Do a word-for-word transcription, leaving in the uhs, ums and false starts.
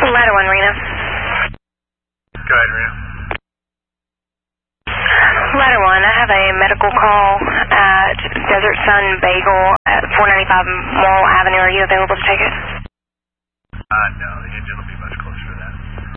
Ladder one, Rena. Go ahead, Rena. Ladder one, I have a medical call at Desert Sun Bagel at four ninety-five Morrill Avenue. Are you available to take it? Uh, no, the engine will be much closer to that.